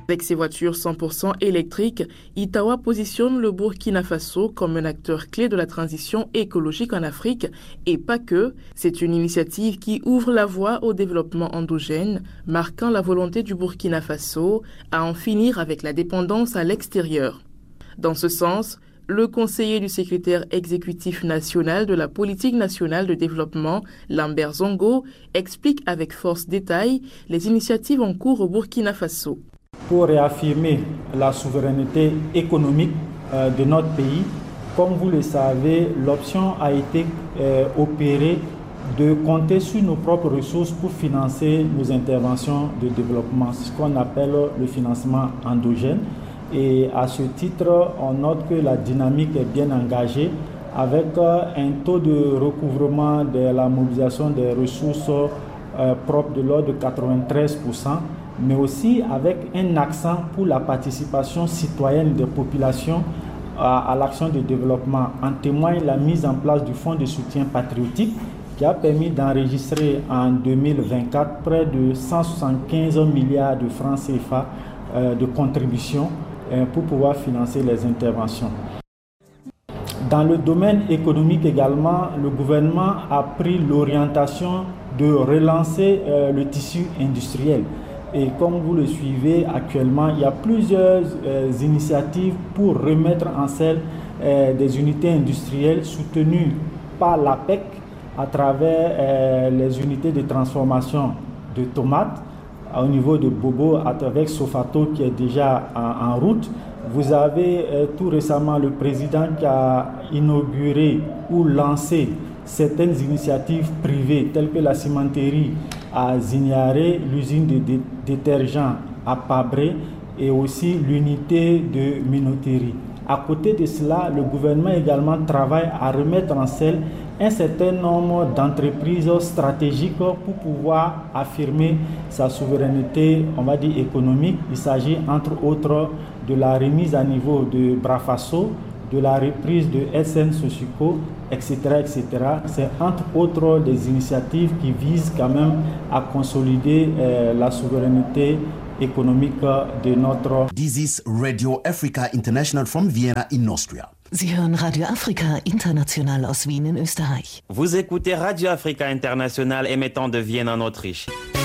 Avec ses voitures 100% électriques, Itawa positionne le Burkina Faso comme un acteur clé de la transition écologique en Afrique et pas que. C'est une initiative qui ouvre la voie au développement endogène, marquant la volonté du Burkina Faso à en finir avec la dépendance à l'extérieur. Dans ce sens, le conseiller du secrétaire exécutif national de la politique nationale de développement, Lambert Zongo, explique avec force détail les initiatives en cours au Burkina Faso. Pour réaffirmer la souveraineté économique de notre pays, comme vous le savez, l'option a été opérée de compter sur nos propres ressources pour financer nos interventions de développement, ce qu'on appelle le financement endogène. Et à ce titre, on note que la dynamique est bien engagée avec un taux de recouvrement de la mobilisation des ressources propres de l'ordre de 93%, mais aussi avec un accent pour la participation citoyenne des populations à l'action de développement. En témoigne la mise en place du Fonds de soutien patriotique qui a permis d'enregistrer en 2024 près de 175 milliards de francs CFA de contributions pour pouvoir financer les interventions. Dans le domaine économique également, le gouvernement a pris l'orientation de relancer le tissu industriel. Et comme vous le suivez actuellement, il y a plusieurs initiatives pour remettre en selle des unités industrielles soutenues par l'APEC à travers les unités de transformation de tomates au niveau de Bobo avec Sofato qui est déjà en route. Vous avez tout récemment le président qui a inauguré ou lancé certaines initiatives privées telles que la cimenterie à Zignaré, l'usine de détergents à Pabré et aussi l'unité de minoterie. À côté de cela, le gouvernement également travaille à remettre en selle un certain nombre d'entreprises stratégiques pour pouvoir affirmer sa souveraineté, on va dire économique. Il s'agit entre autres de la remise à niveau de Brafaso, de la reprise de SN Sosuco, etc., etc. C'est entre autres des initiatives qui visent quand même à consolider la souveraineté économique de notre... This is Radio Africa International from Vienna in Austria. Sie hören Radio Afrika International aus Wien in Österreich. Vous écoutez Radio Africa International émettant de Vienne en Autriche.